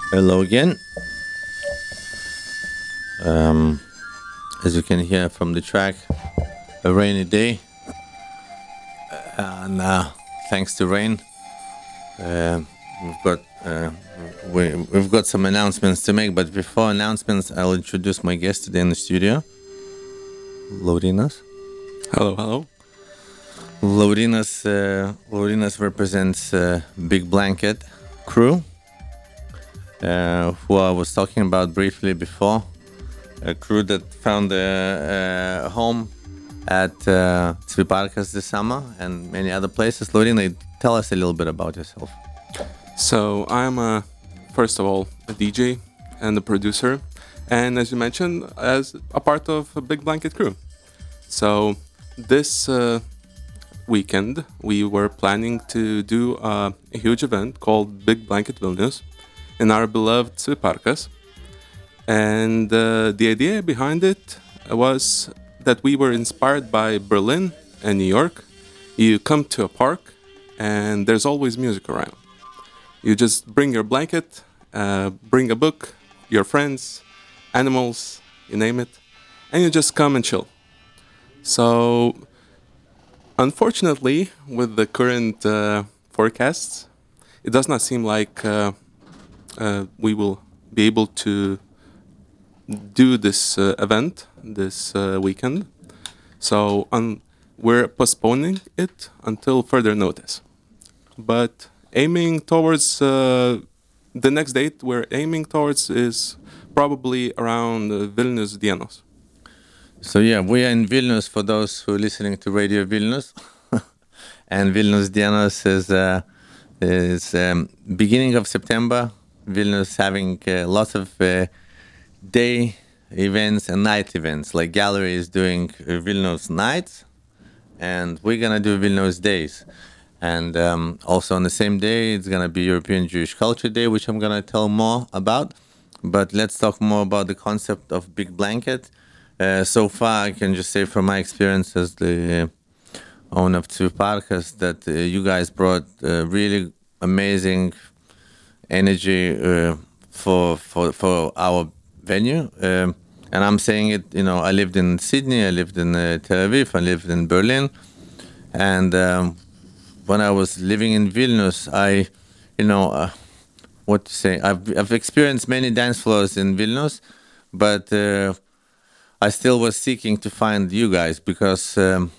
Hello again. Um, as you can hear from the track, a rainy day, and thanks to rain, uh, we've got we've got some announcements to make. But before announcements, I'll introduce my guest today in the studio, Laurinas. Hello, hello. Laurinas represents Big Blanket crew, who I was talking about briefly before. A crew that found a home at Cviparkas this summer and many other places. Lorena, tell us a little bit about yourself. So I'm first of all a DJ and a producer, and as you mentioned, as a part of a Big Blanket crew. So this weekend we were planning to do a huge event called Big Blanket Vilnius in our beloved Cviparkas, and the idea behind it was that we were inspired by Berlin and New York. You come to a park, and there's always music around. You just bring your blanket, bring a book, your friends, animals, you name it, and you just come and chill. So, unfortunately, with the current forecasts, it does not seem like we will be able to do this event this weekend. So, we're postponing it until further notice. But aiming towards the next date we're aiming towards is probably around Vilnius Dienos. So yeah, we are in Vilnius for those who are listening to Radio Vilnius, and Vilnius Dienos is beginning of September. Vilnius having lots of day events and night events. Like Gallery is doing Vilnius nights, and we're gonna do Vilnius days. And also on the same day, it's gonna be European Jewish Culture Day, which I'm gonna tell more about. But let's talk more about the concept of Big Blanket. So far, I can just say from my experience as the owner of two parkas that you guys brought really amazing energy for our venue. And I'm saying it, I lived in Sydney, I lived in Tel Aviv, I lived in Berlin. And when I was living in Vilnius, what to say, I've experienced many dance floors in Vilnius, but I still was seeking to find you guys because,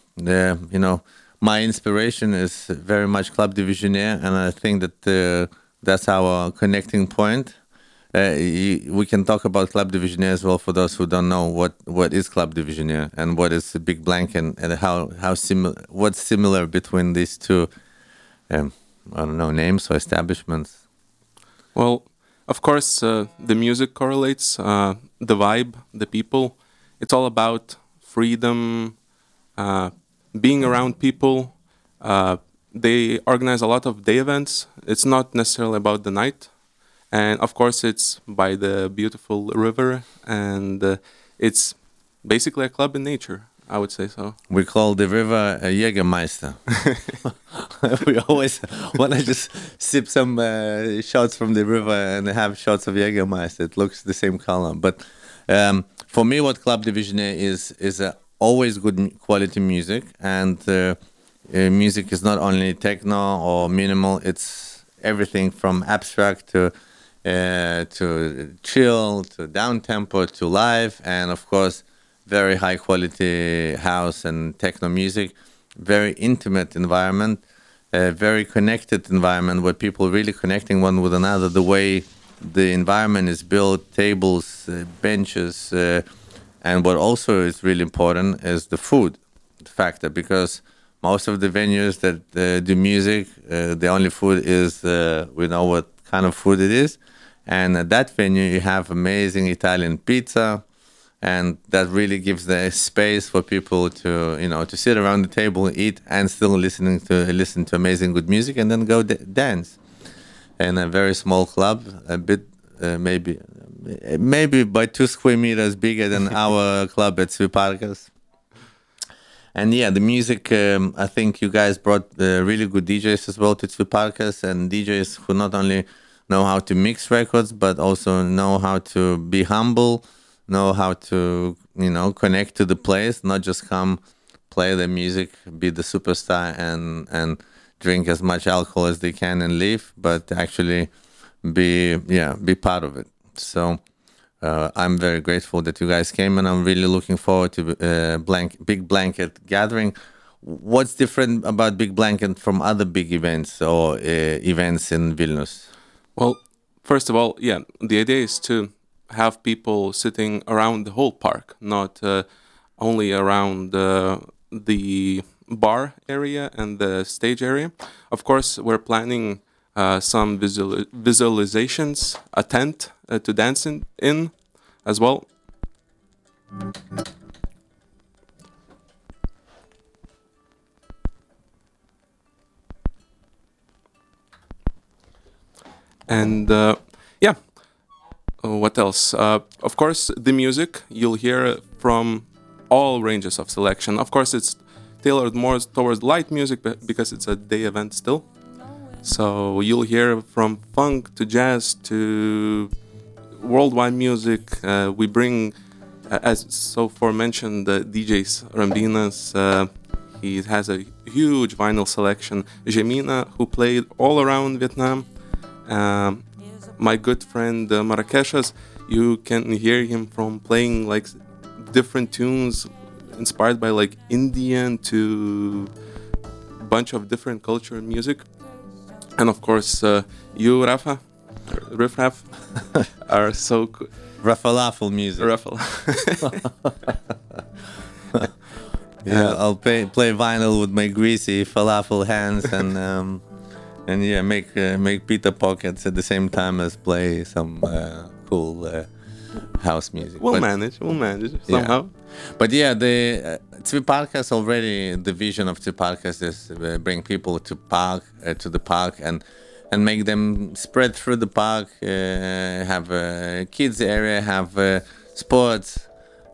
my inspiration is very much Club Divisionaire, and I think that that's our connecting point. We can talk about Club Divisionaire as well for those who don't know what is Club Divisionaire and what is the Big Blanket and what's similar between these two, I don't know, names or establishments. Well, of course, the music correlates, the vibe, the people. It's all about freedom, being around people. They organize a lot of day events. It's not necessarily about the night. And of course, it's by the beautiful river, and it's basically a club in nature, I would say so. We call the river a Jägermeister. We always want to just sip some shots from the river and have shots of Jägermeister. It looks the same color. But for me, what Club Divisionaire is always good quality music. And music is not only techno or minimal, it's everything from abstract to chill, to down tempo, to live, and of course, very high quality house and techno music. Very intimate environment, a very connected environment where people really connecting one with another. The way the environment is built, tables, benches, and what also is really important is the food factor, because most of the venues that do music, the only food is we know what kind of food it is. And at that venue, you have amazing Italian pizza, and that really gives the space for people to sit around the table, eat, and still listen to amazing good music, and then go dance. In a very small club, a bit maybe by 2 square meters bigger than our club at Cviparkas. And yeah, the music, I think you guys brought really good DJs as well to Cviparkas, and DJs who not only know how to mix records, but also know how to be humble, know how to connect to the place, not just come play the music, be the superstar, and drink as much alcohol as they can and leave, but actually be part of it. So I'm very grateful that you guys came, and I'm really looking forward to Big Blanket gathering. What's different about Big Blanket from other big events or events in Vilnius? Well, first of all, yeah, the idea is to have people sitting around the whole park, not only around the bar area and the stage area. Of course, we're planning some visualizations, a tent to dance in as well. And yeah, what else? Of course, the music you'll hear from all ranges of selection. Of course, it's tailored more towards light music because it's a day event still. So you'll hear from funk to jazz to worldwide music. We bring, as so mentioned, the DJs Rambinas. He has a huge vinyl selection. Jemina, who played all around Vietnam. My good friend Marrakeshas, you can hear him from playing like different tunes inspired by like Indian to a bunch of different culture and music. And of course, you, Rafa, Riff Raff, are so cool. Rafalafel music. Yeah, I'll play vinyl with my greasy falafel hands and yeah, make pita pockets at the same time as play some cool house music. We'll manage somehow. Yeah. But yeah, the Tvi Podcast already, the vision of Tvi Podcast is bring people to the park and make them spread through the park, have a kids area, have sports.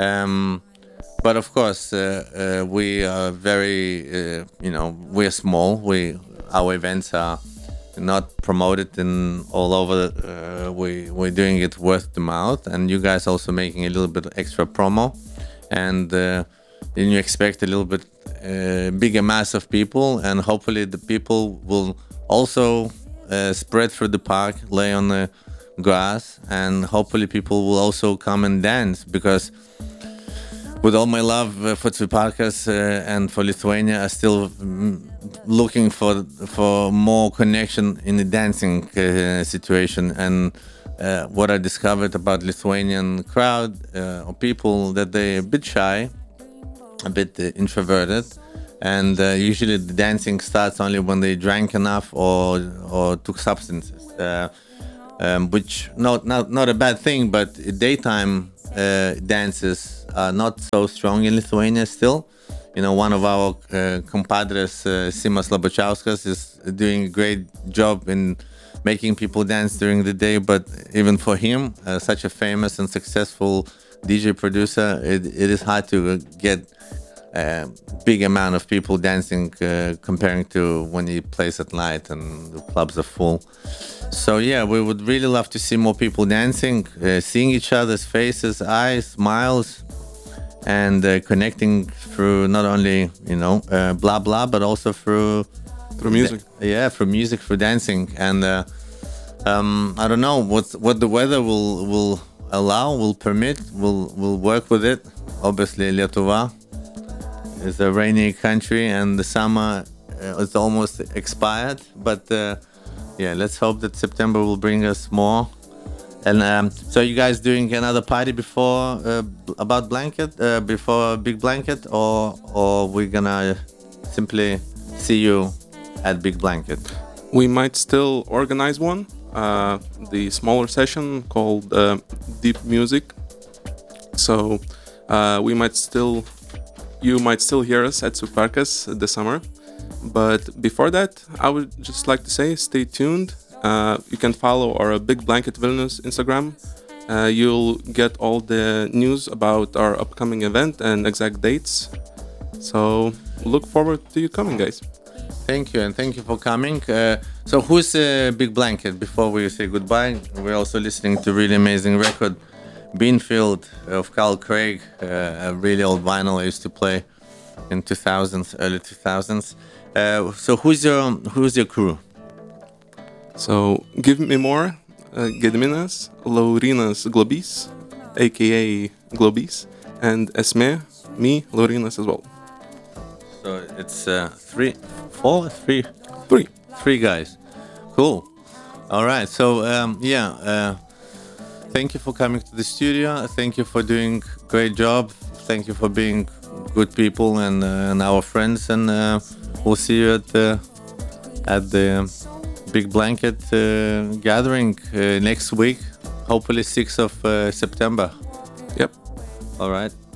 But of course, we are very, we're small. Our events are not promoted in all over. We're doing it word of mouth, and you guys also making a little bit extra promo, and then you expect a little bit bigger mass of people, and hopefully the people will also spread through the park, lay on the grass, and hopefully people will also come and dance, because with all my love for Tvi Podcast and for Lithuania, I still looking for more connection in the dancing situation. And what I discovered about Lithuanian crowd or people, that they're a bit shy, a bit introverted, and usually the dancing starts only when they drank enough or took substances, which not a bad thing, but daytime dances are not so strong in Lithuania still. One of our compadres, Simas Labachauskas, is doing a great job in making people dance during the day. But even for him, such a famous and successful DJ producer, it is hard to get a big amount of people dancing comparing to when he plays at night and the clubs are full. So yeah, we would really love to see more people dancing, seeing each other's faces, eyes, smiles, and connecting through not only blah blah, but also through music. Through music, through dancing. And I don't know what the weather will allow, will permit. We'll work with it. Obviously, Lietuva is a rainy country, and the summer is almost expired. But let's hope that September will bring us more. And so you guys doing another party before about Blanket, before Big Blanket, or we're gonna simply see you at Big Blanket? We might still organize one, the smaller session called Deep Music. So you might still hear us at Tvi Podcast this summer. But before that, I would just like to say, stay tuned. You can follow our Big Blanket Vilnius Instagram. You'll get all the news about our upcoming event and exact dates. So look forward to you coming, guys. Thank you, and thank you for coming. So who's Big Blanket? Before we say goodbye, we're also listening to really amazing record, Beanfield of Carl Craig, a really old vinyl I used to play in 2000s, early 2000s. So who's your crew? So Give Me More, Gediminas, Laurynas Globys, aka Globys, and Esme, me, Laurynas as well. So it's three guys. Cool. All right. So thank you for coming to the studio. Thank you for doing great job. Thank you for being good people and our friends. And we'll see you at the Big Blanket gathering next week. Hopefully 6th of September. Yep. All right.